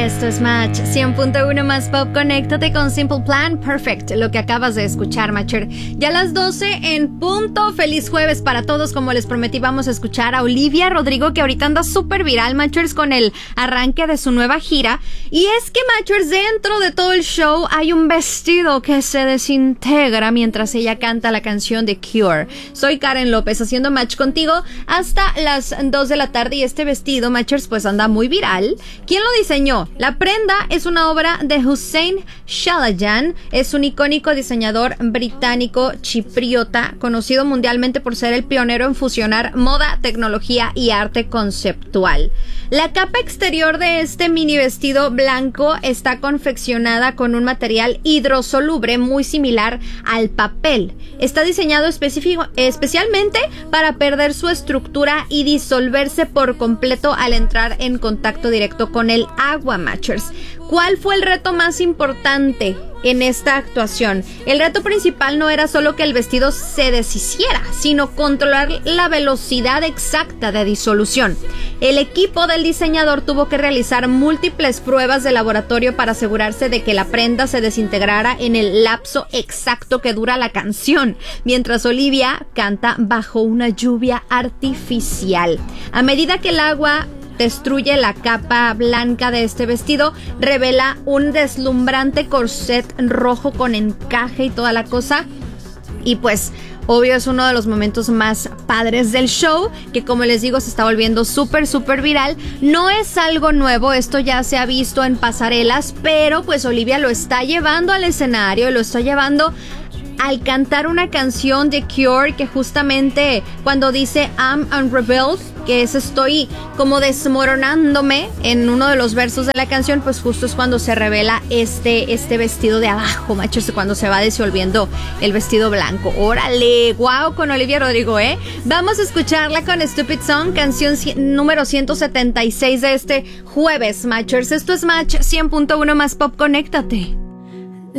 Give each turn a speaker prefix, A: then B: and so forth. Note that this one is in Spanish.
A: Esto es Match 100.1 más pop. Conéctate con Simple Plan. Perfect, lo que acabas de escuchar, Matcher. Ya a las 12 en punto. Feliz jueves para todos. Como les prometí, vamos a escuchar a Olivia Rodrigo, que ahorita anda súper viral, Matchers, con el arranque de su nueva gira. Y es que, Matchers, dentro de todo el show hay un vestido que se desintegra mientras ella canta la canción de Cure. Soy Karen López, haciendo match contigo hasta las 2 de la tarde. Y este vestido, Matchers, pues anda muy viral. ¿Quién lo diseñó? La prenda es una obra de Hussein Shalayan. Es un icónico diseñador británico chipriota, conocido mundialmente por ser el pionero en fusionar moda, tecnología y arte conceptual. La capa exterior de este mini vestido blanco está confeccionada con un material hidrosoluble muy similar al papel. Está diseñado especialmente para perder su estructura y disolverse por completo al entrar en contacto directo con el agua, Matchers. ¿Cuál fue el reto más importante en esta actuación? El reto principal no era solo que el vestido se deshiciera, sino controlar la velocidad exacta de disolución. El equipo del diseñador tuvo que realizar múltiples pruebas de laboratorio para asegurarse de que la prenda se desintegrara en el lapso exacto que dura la canción, mientras Olivia canta bajo una lluvia artificial. A medida que el agua destruye la capa blanca de este vestido, revela un deslumbrante corset rojo con encaje y toda la cosa. Y pues, obvio, es uno de los momentos más padres del show, que como les digo, se está volviendo súper viral. No es algo nuevo, esto ya se ha visto en pasarelas, pero pues Olivia lo está llevando al escenario, lo está llevando al cantar una canción de Cure, que justamente cuando dice I'm unrevealed, que es estoy como desmoronándome en uno de los versos de la canción, pues justo es cuando se revela este vestido de abajo, machos, cuando se va disolviendo el vestido blanco. ¡Órale! ¡Wow! Con Olivia Rodrigo, ¿eh? Vamos a escucharla con Stupid Song, canción número 176 de este jueves, Matchers. Esto es Match 100.1 más pop. Conéctate.